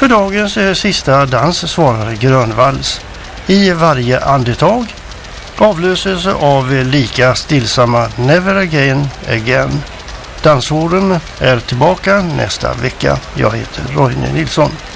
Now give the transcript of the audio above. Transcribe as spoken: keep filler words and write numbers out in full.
För dagens eh, sista dans svarar Grönvalls. I varje andetag avlöses av eh, lika stillsamma Never Again Again. Dansåren är tillbaka nästa vecka. Jag heter Roine Nilsson.